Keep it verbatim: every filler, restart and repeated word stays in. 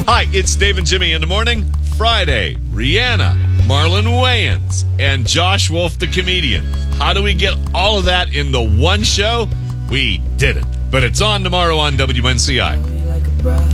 Hi, it's Dave and Jimmy in the morning. Friday, Rihanna, Marlon Wayans, and Josh Wolf, the comedian. How do we get all of that in the one show? We didn't. But it's on tomorrow on W N C I.